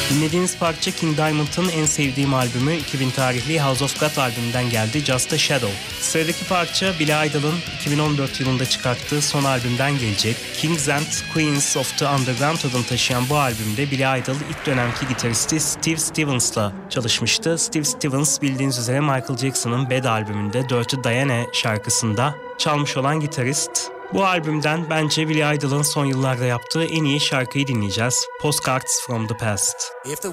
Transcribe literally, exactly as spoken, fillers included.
Dinlediğiniz parça King Diamond'ın en sevdiğim albümü iki bin tarihli House of God albümünden geldi, Just a Shadow. Sıradaki parça Billy Idol'ın iki bin on dört yılında çıkarttığı son albümden gelecek. Kings and Queens of the Underground adını taşıyan bu albümde Billy Idol ilk dönemki gitaristi Steve Stevens'la çalışmıştı. Steve Stevens bildiğiniz üzere Michael Jackson'ın Bad albümünde Dirty Diana şarkısında çalmış olan gitarist. Bu albümden bence Billy Idol'ın son yıllarda yaptığı en iyi şarkıyı dinleyeceğiz. Postcards from the Past.